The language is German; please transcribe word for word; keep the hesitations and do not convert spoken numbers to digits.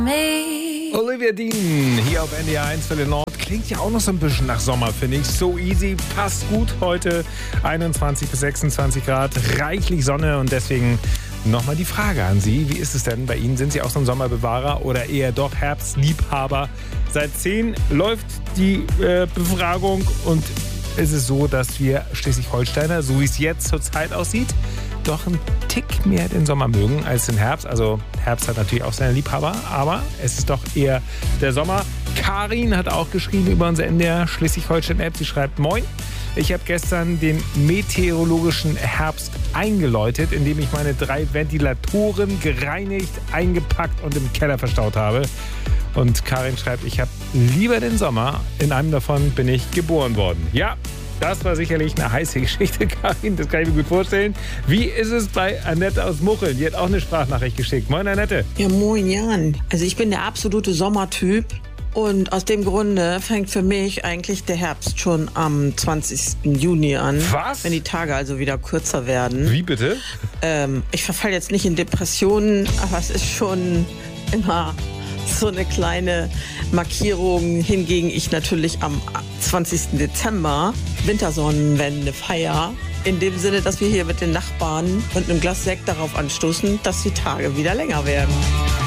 Olivia Dean hier auf N D R eins Welle Nord. Klingt ja auch noch so ein bisschen nach Sommer, finde ich. So easy, passt gut heute. einundzwanzig bis sechsundzwanzig Grad, reichlich Sonne und deswegen nochmal die Frage an Sie. Wie ist es denn bei Ihnen? Sind Sie auch so ein Sommerbewahrer oder eher doch Herbstliebhaber? Seit zehn läuft die äh, Befragung und es ist so, dass wir Schleswig-Holsteiner, so wie es jetzt zurzeit aussieht, doch einen Tick mehr den Sommer mögen als den Herbst. Also Herbst hat natürlich auch seine Liebhaber, aber es ist doch eher der Sommer. Karin hat auch geschrieben über unser N D R Schleswig-Holstein-App. Sie schreibt: Moin, ich habe gestern den meteorologischen Herbst eingeläutet, indem ich meine drei Ventilatoren gereinigt, eingepackt und im Keller verstaut habe. Und Karin schreibt, ich habe lieber den Sommer. In einem davon bin ich geboren worden. Ja, das war sicherlich eine heiße Geschichte, Karin. Das kann ich mir gut vorstellen. Wie ist es bei Annette aus Mucheln? Die hat auch eine Sprachnachricht geschickt. Moin, Annette. Ja, moin, Jan. Also ich bin der absolute Sommertyp. Und aus dem Grunde fängt für mich eigentlich der Herbst schon am zwanzigsten Juni an. Was? Wenn die Tage also wieder kürzer werden. Wie bitte? Ähm, ich verfalle jetzt nicht in Depressionen, aber es ist schon immer so eine kleine Markierung. Hingegen ich natürlich am zwanzigsten Dezember Wintersonnenwende feier. In dem Sinne, dass wir hier mit den Nachbarn und einem Glas Sekt darauf anstoßen, dass die Tage wieder länger werden.